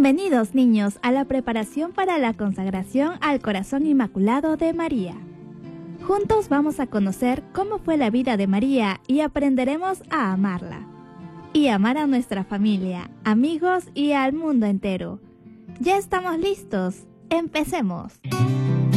Bienvenidos niños a la preparación para la consagración al Corazón Inmaculado de María. Juntos vamos a conocer cómo fue la vida de María y aprenderemos a amarla. Y amar a nuestra familia, amigos y al mundo entero. ¿Ya estamos listos? ¡Empecemos!